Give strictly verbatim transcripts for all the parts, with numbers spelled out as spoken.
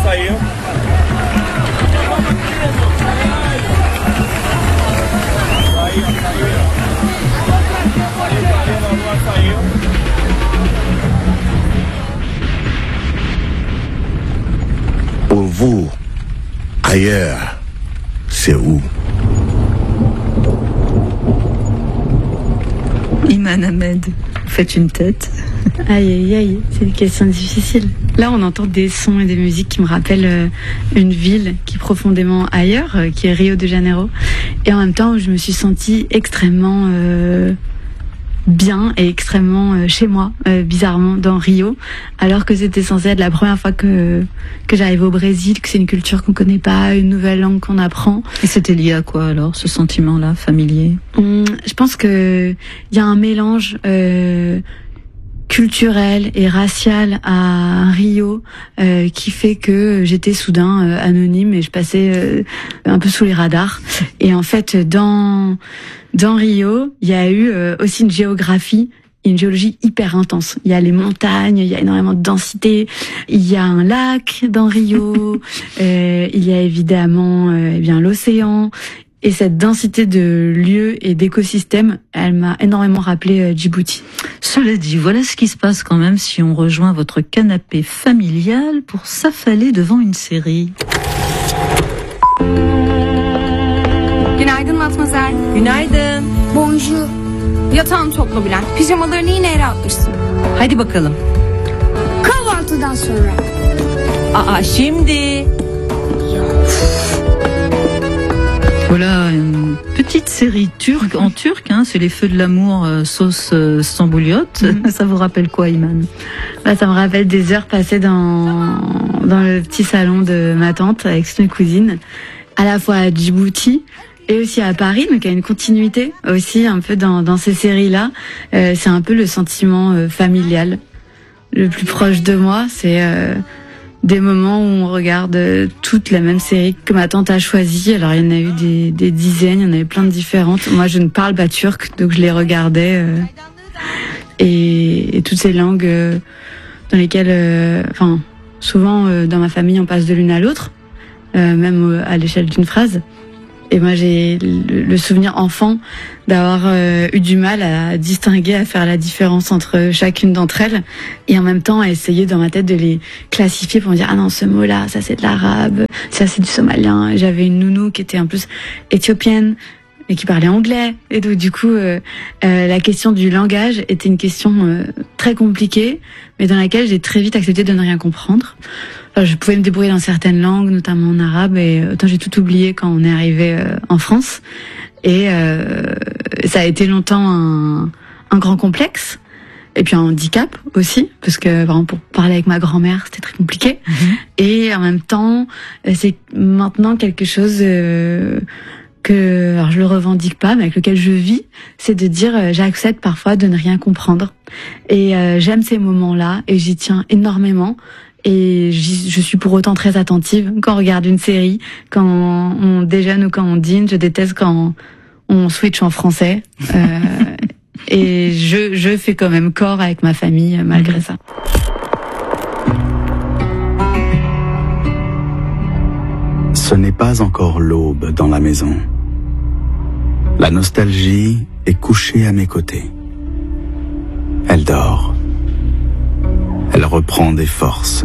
saiu. Saiu, saiu. Saiu. Pour vous, ailleurs, c'est où? Iman Ahmed, vous faites une tête. Aïe aïe aïe, c'est une question difficile. Là, on entend des sons et des musiques qui me rappellent euh, une ville qui est profondément ailleurs, euh, qui est Rio de Janeiro. Et en même temps, je me suis sentie extrêmement euh, bien et extrêmement euh, chez moi, euh, bizarrement, dans Rio, alors que c'était censé être la première fois que que j'arrive au Brésil, que c'est une culture qu'on connaît pas, une nouvelle langue qu'on apprend. Et c'était lié à quoi alors, ce sentiment-là, familier? Hum, je pense que il y a un mélange euh, culturel et racial à Rio euh, qui fait que j'étais soudain euh, anonyme et je passais euh, un peu sous les radars. Et en fait, dans dans Rio, il y a eu euh, aussi une géographie, une géologie hyper intense. Il y a les montagnes, il y a énormément de densité, il y a un lac dans Rio, euh, il y a évidemment euh, eh bien l'océan. Et cette densité de lieux et d'écosystèmes, elle m'a énormément rappelé euh, Djibouti. Cela dit, voilà ce qui se passe quand même si on rejoint votre canapé familial pour s'affaler devant une série. Günaydın Matmazel. Günaydın. Bonjour. Yatağını topla Bülent. Pijamalarını yine yere atmışsın. Hadi bakalım. Kahvaltıdan sonra. Aa şimdi. Voilà une petite série turque, en turc, hein, c'est les Feux de l'amour euh, sauce euh, stambouliote. Mm-hmm. Ça vous rappelle quoi, Iman? Bah, ça me rappelle des heures passées dans dans le petit salon de ma tante avec ses cousines, à la fois à Djibouti et aussi à Paris, donc il y a une continuité aussi un peu dans dans ces séries-là. Euh, c'est un peu le sentiment euh, familial le plus proche de moi, c'est euh, des moments où on regarde toute la même série que ma tante a choisie. Alors il y en a eu des, des dizaines, il y en avait plein de différentes. Moi je ne parle pas turc, donc je les regardais. Euh, et, et toutes ces langues euh, dans lesquelles, euh, enfin souvent euh, dans ma famille on passe de l'une à l'autre, euh, même euh, à l'échelle d'une phrase. Et moi j'ai le, le souvenir enfant d'avoir euh, eu du mal à distinguer, à faire la différence entre chacune d'entre elles, et en même temps à essayer dans ma tête de les classifier pour me dire ah non, ce mot-là, ça c'est de l'arabe, ça c'est du somalien. J'avais une nounou qui était en plus éthiopienne et qui parlait anglais, et donc du coup euh, euh, la question du langage était une question euh, très compliquée, mais dans laquelle j'ai très vite accepté de ne rien comprendre. Enfin, je pouvais me débrouiller dans certaines langues, notamment en arabe, et autant j'ai tout oublié quand on est arrivé euh, en France. Et euh, ça a été longtemps un, un grand complexe, et puis un handicap aussi, parce que par exemple, pour parler avec ma grand-mère, c'était très compliqué. Mmh. Et en même temps, c'est maintenant quelque chose euh, que, alors je le revendique pas, mais avec lequel je vis, c'est de dire euh, j'accepte parfois de ne rien comprendre. Et euh, j'aime ces moments-là, et j'y tiens énormément. Et je suis pour autant très attentive quand on regarde une série, quand on déjeune ou quand on dîne. Je déteste quand on switch en français. Euh, et je, je fais quand même corps avec ma famille malgré ça. Ce n'est pas encore l'aube dans la maison. La nostalgie est couchée à mes côtés. Elle dort. Elle reprend des forces.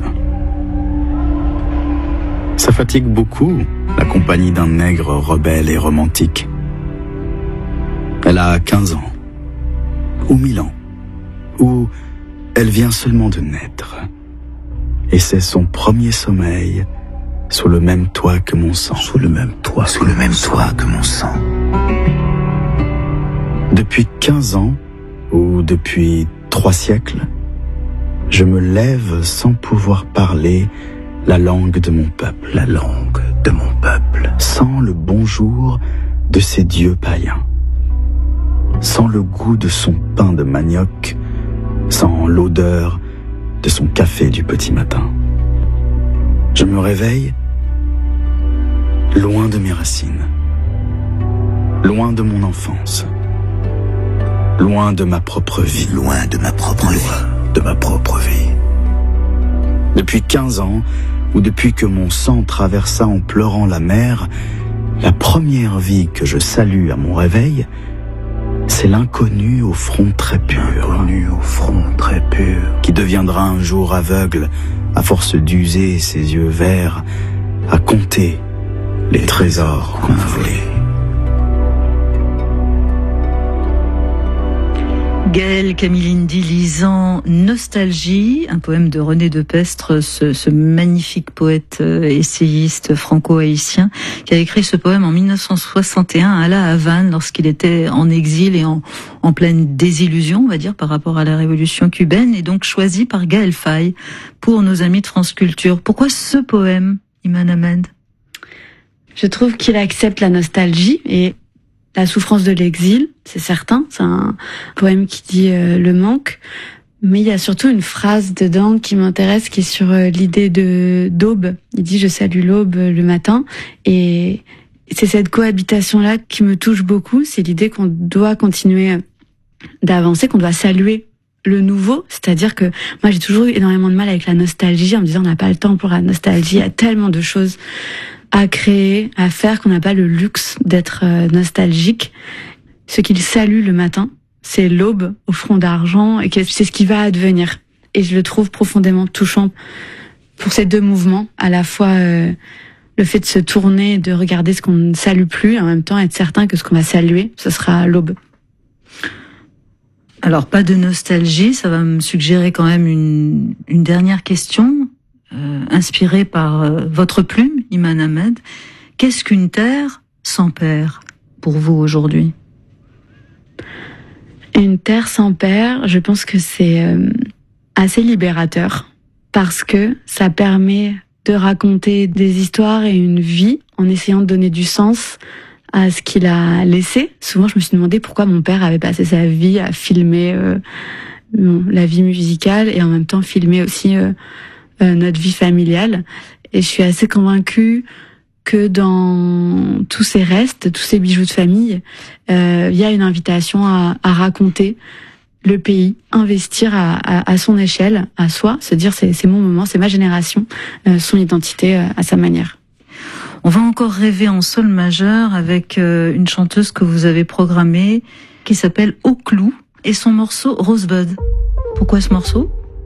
Ça fatigue beaucoup, la compagnie d'un nègre rebelle et romantique. Elle a quinze ans, ou mille ans, ou elle vient seulement de naître. Et c'est son premier sommeil sous le même toit que mon sang. Sous le même toit, sous le même toit que mon sang. Depuis quinze ans, ou depuis trois siècles, je me lève sans pouvoir parler la langue de mon peuple. La langue de mon peuple. Sans le bonjour de ces dieux païens. Sans le goût de son pain de manioc. Sans l'odeur de son café du petit matin. Je me réveille loin de mes racines. Loin de mon enfance. Loin de ma propre vie. Loin de ma propre vie. De ma propre vie. Depuis quinze ans, où depuis que mon sang traversa en pleurant la mer, la première vie que je salue à mon réveil, c'est l'inconnu au front très pur. L'inconnu au front très pur. Qui deviendra un jour aveugle, à force d'user ses yeux verts, à compter les trésors qu'on a volés. Gaël Camilindi lisant Nostalgie, un poème de René Depestre, ce, ce magnifique poète euh, essayiste franco-haïtien qui a écrit ce poème en mille neuf cent soixante et un à La Havane lorsqu'il était en exil et en, en pleine désillusion, on va dire, par rapport à la révolution cubaine, et donc choisi par Gaël Faye pour nos amis de France Culture. Pourquoi ce poème, Iman Ahmed ? Je trouve qu'il accepte la nostalgie et la souffrance de l'exil, c'est certain. C'est un poème qui dit euh, le manque. Mais il y a surtout une phrase dedans qui m'intéresse, qui est sur euh, l'idée de d'aube. Il dit « Je salue l'aube le matin ». Et c'est cette cohabitation-là qui me touche beaucoup. C'est l'idée qu'on doit continuer d'avancer, qu'on doit saluer le nouveau. C'est-à-dire que moi, j'ai toujours eu énormément de mal avec la nostalgie, en me disant « On n'a pas le temps pour la nostalgie, il y a tellement de choses à créer, à faire, qu'on n'a pas le luxe d'être euh, nostalgique. » Ce qu'il salue le matin, c'est l'aube au front d'argent, et que c'est ce qui va advenir. Et je le trouve profondément touchant pour ces deux mouvements, à la fois euh, le fait de se tourner, de regarder ce qu'on ne salue plus, et en même temps être certain que ce qu'on va saluer, ce sera l'aube. Alors, pas de nostalgie, ça va me suggérer quand même une, une dernière question. Euh, inspiré par euh, votre plume, Iman Ahmed. Qu'est-ce qu'une terre sans père pour vous aujourd'hui ? Une terre sans père, je pense que c'est euh, assez libérateur parce que ça permet de raconter des histoires et une vie en essayant de donner du sens à ce qu'il a laissé. Souvent, je me suis demandé pourquoi mon père avait passé sa vie à filmer euh, bon, la vie musicale et en même temps filmer aussi euh, euh, notre vie familiale. Et je suis assez convaincue que dans tous ces restes, tous ces bijoux de famille, euh, il y a une invitation à, à raconter le pays, investir à, à, à son échelle, à soi, se dire c'est, c'est mon moment, c'est ma génération, euh, son identité euh, à sa manière. On va encore rêver en sol majeur avec euh, une chanteuse que vous avez programmée qui s'appelle Au Clou et son morceau Rosebud. Pourquoi ce morceau ?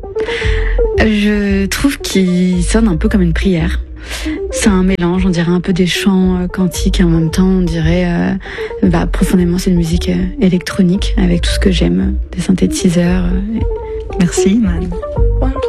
Je trouve qu'il sonne un peu comme une prière. C'est un mélange, on dirait un peu des chants euh, cantiques et en même temps on dirait euh, bah, profondément c'est une musique euh, électronique avec tout ce que j'aime, des synthétiseurs. Euh, Merci, Iman.